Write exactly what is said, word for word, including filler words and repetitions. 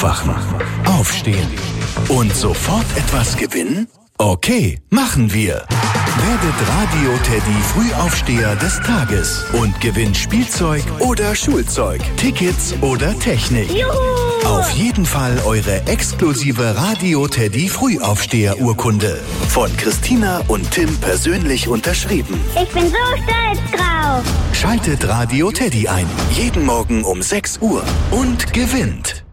Aufwachen, Aufstehen und sofort etwas gewinnen? Okay, machen wir. Werdet Radio Teddy Frühaufsteher des Tages und gewinnt Spielzeug oder Schulzeug, Tickets oder Technik. Juhu! Auf jeden Fall eure exklusive Radio Teddy Frühaufsteher-Urkunde. Von Christina und Tim persönlich unterschrieben. Ich bin so stolz drauf. Schaltet Radio Teddy ein. Jeden Morgen um sechs Uhr und gewinnt.